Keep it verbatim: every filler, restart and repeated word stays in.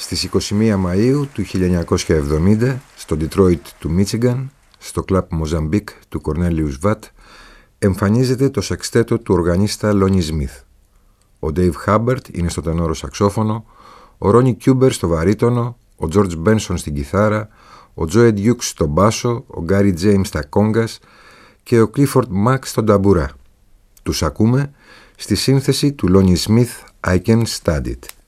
Στις είκοσι μία Μαΐου του χίλια εννιακόσια εβδομήντα, στο Ντιτρόιτ του Μίτσιγκαν, στο κλαμπ Μοζαμπίκ του Κορνέλιους Βατ, εμφανίζεται το σεξτέτο του οργανίστα Λόνι Σμιθ. Ο Ντέιβ Χάμπερτ είναι στο τενόρο σαξόφωνο, ο Ρόνι Κιούμπερ στο βαρύτονο, ο Τζόρτζ Μπένσον στην κιθάρα, ο Τζόε Ντιούξ στο μπάσο, ο Γκάρι Τζέιμς στα κόγκας και ο Κλίφορντ Μακ στον ταμπουρά. Τους ακούμε στη σύνθεση του Λόνι Σμιθ «I Can Stand It».